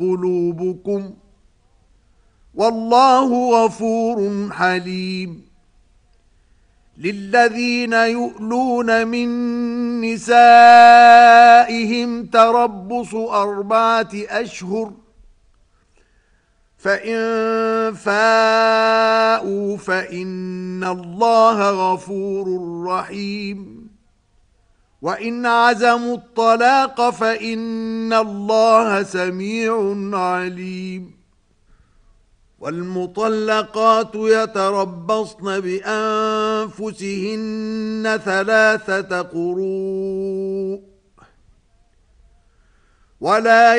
قلوبكم والله غفور حليم للذين يؤلون من نسائهم تربص 4 أشهر فإن فاءوا فإن الله غفور رحيم وإن عزموا الطلاق فإن الله سميع عليم والمطلقات يتربصن بأنفسهن 3 قروء ولا